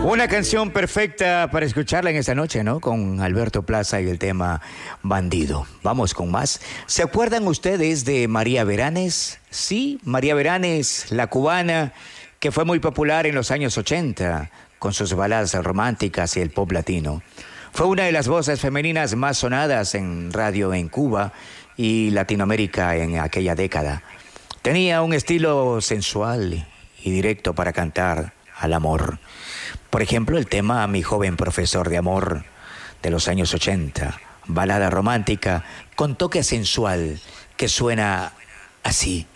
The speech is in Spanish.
Una canción perfecta para escucharla en esta noche, ¿no? Con Alberto Plaza y el tema Bandido. Vamos con más. ¿Se acuerdan ustedes de María Beranes? Sí, María Beranes, la cubana, que fue muy popular en los años 80, con sus baladas románticas y el pop latino. Fue una de las voces femeninas más sonadas en radio en Cuba y Latinoamérica en aquella década. Tenía un estilo sensual y directo para cantar al amor. Por ejemplo, el tema Mi joven profesor de amor de los años 80, balada romántica con toque sensual que suena así.